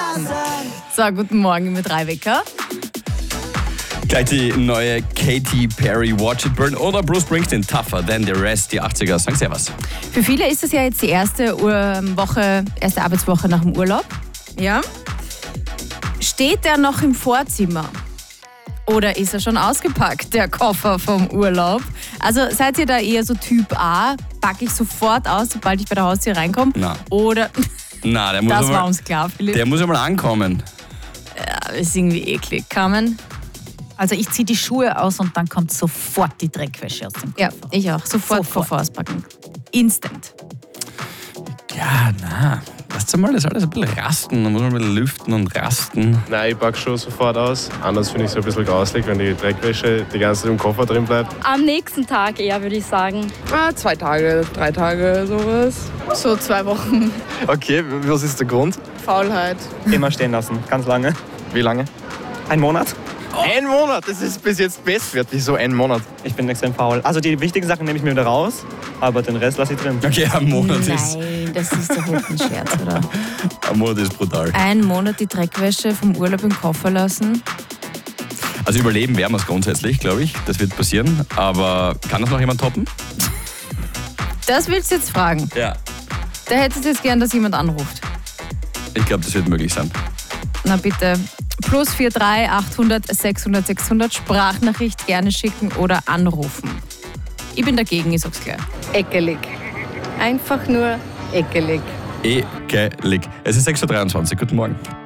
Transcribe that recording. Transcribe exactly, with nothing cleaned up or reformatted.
warten. So, guten Morgen mit drei Wecker. Gleich die neue Katy Perry, Watch It Burn oder Bruce Springsteen, Tougher Than the Rest, die achtziger. Sagen Servus. Für viele ist es ja jetzt die erste Woche, erste Arbeitswoche nach dem Urlaub. Ja. Steht der noch im Vorzimmer? Oder ist er schon ausgepackt, der Koffer vom Urlaub? Also seid ihr da eher so Typ A, packe ich sofort aus, sobald ich bei der Haustür reinkomme? Nein. Oder, Nein, der muss das einmal, war uns klar, Philipp. Der muss einmal ankommen. Ja, ist irgendwie eklig. Carmen? Also ich ziehe die Schuhe aus und dann kommt sofort die Dreckwäsche aus dem Koffer. Ja, ich auch. Sofort, Sofort. Koffer auspacken. Instant. Ja, na, lasst mal das alles ein bisschen rasten. Dann muss man ein bisschen lüften und rasten. Nein, ich packe schon sofort aus. Anders finde ich es so ein bisschen grauslig, wenn die Dreckwäsche die ganze Zeit im Koffer drin bleibt. Am nächsten Tag eher, würde ich sagen. Ah, zwei Tage, drei Tage, sowas. So zwei Wochen. Okay, was ist der Grund? Faulheit. Immer stehen lassen, ganz lange. Wie lange? Ein Monat. Oh. Ein Monat, das ist bis jetzt bestwert. Wieso ein Monat? Ich bin extrem faul. Also die wichtigen Sachen nehme ich mir wieder raus, aber den Rest lasse ich drin. Okay, ein Monat ist... Nein, das ist doch nicht ein Scherz, oder? Ein Monat ist brutal. Ein Monat die Dreckwäsche vom Urlaub im Koffer lassen. Also überleben werden wir es grundsätzlich, glaube ich. Das wird passieren. Aber kann das noch jemand toppen? Das willst du jetzt fragen. Ja. Da hättest du jetzt gern, dass jemand anruft. Ich glaube, das wird möglich sein. Na bitte. Plus vier drei achthundert sechshundert sechshundert. Sprachnachricht gerne schicken oder anrufen. Ich bin dagegen, ich sag's gleich. Ekelig. Einfach nur ekelig. Ekelig. Es ist sechs Uhr dreiundzwanzig. Guten Morgen.